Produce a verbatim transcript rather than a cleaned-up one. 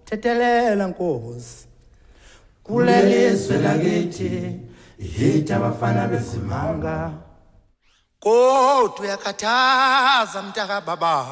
thethelela Nkosi kulelizwe lakithi yithi abafana bezimanga kodwa uyakhathaza mntaka baba